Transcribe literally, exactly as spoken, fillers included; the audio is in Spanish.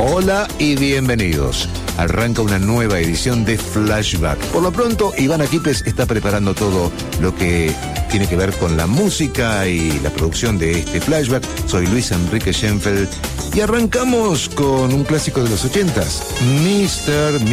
Hola y bienvenidos. Arranca una nueva edición de Flashback. Por lo pronto, Iván Aquipes está preparando todo lo que tiene que ver con la música y la producción de este Flashback. Soy Luis Enrique Schenfeld y arrancamos con un clásico de los ochentas, mister